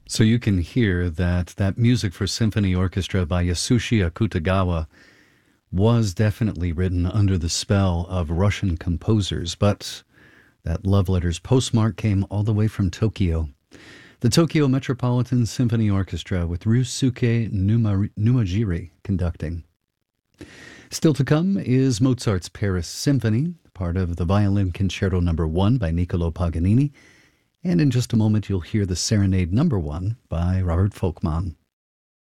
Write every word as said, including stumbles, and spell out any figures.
So you can hear that that music for symphony orchestra by Yasushi Akutagawa was definitely written under the spell of Russian composers, but that love letter's postmark came all the way from Tokyo. The Tokyo Metropolitan Symphony Orchestra with Ryusuke Numa- Numajiri conducting. Still to come is Mozart's Paris Symphony, part of the Violin Concerto Number One by Niccolo Paganini, and in just a moment you'll hear the Serenade Number One by Robert Folkman.